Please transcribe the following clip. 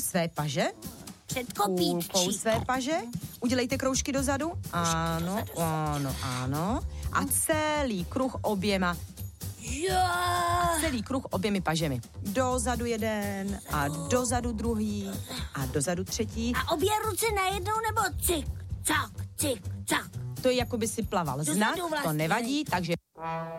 své paže. Před kopítčíkem. Půlkou své paže. Udělejte kroužky dozadu. Ano, ano, ano. A celý kruh oběma. Celý kruh oběmi pažemi. Dozadu jeden a dozadu druhý a dozadu třetí. A obě ruce najednou nebo cik, cak, cik, cak. To je jako by si plaval znak, Dozadu vlastně. to nevadí, takže